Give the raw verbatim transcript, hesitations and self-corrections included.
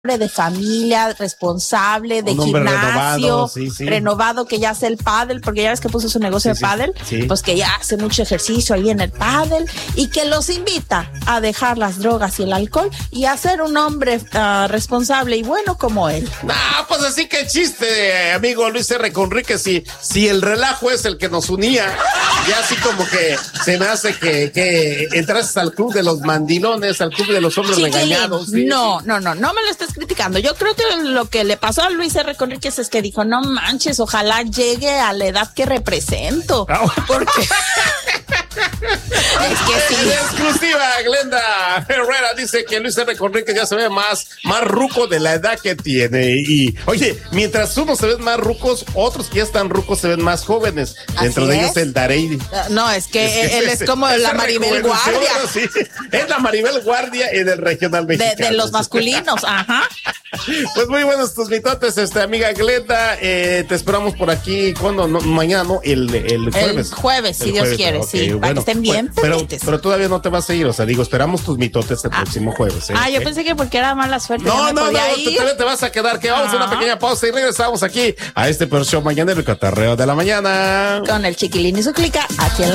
de familia, responsable, de un hombre gimnasio, renovado, sí, sí. renovado, que ya hace el pádel, porque ya ves que puso su negocio Sí, de pádel, sí, sí. pues que ya hace mucho ejercicio ahí en el pádel y que los invita a dejar las drogas y el alcohol y a ser un hombre uh, responsable y bueno como él. Ah, pues así que chiste, amigo Luis R. Conríquez, si, si el relajo es el que nos unía, ya así como que se me hace que, que entrases al club de los mandilones, al club de los hombres Chiquilín, regañados. ¿Sí? No, no, no, no me lo estés criticando. Yo creo que lo que le pasó a Luis R. Conríquez es que dijo, no manches, ojalá llegue a la edad que represento. Porque... es que sí. En exclusiva, Glenda Herrera dice que Luis R. Conríquez ya se ve más, más ruco de la edad que tiene. Y, oye, mientras unos se ven más rucos, otros que ya están rucos se ven más jóvenes. Así Dentro de es. ellos el Darey. No, es que es que él es, es como es la Maribel Guardia. Sí, es la Maribel Guardia en el regional mexicano. De, de los masculinos, ajá. Pues muy buenos tus mitotes, este, amiga Glenda. Eh, te esperamos por aquí. ¿Cuándo? No, mañana, ¿no? El, el jueves. El jueves, si el Dios jueves, quiere, okay, sí. Bueno, para que estén bien pero, pendientes. pero todavía no te vas a ir, o sea, digo, esperamos tus mitotes el ah. próximo jueves. ¿eh? Ah, yo ¿Eh? pensé que porque era mala suerte. No, no, no, no, ir. tú te vas a quedar, que vamos ah. a una pequeña pausa y regresamos aquí a este Peor Show Mañanero, el cotorreo de la mañana. Con el Chiquilín y su clica, aquí en la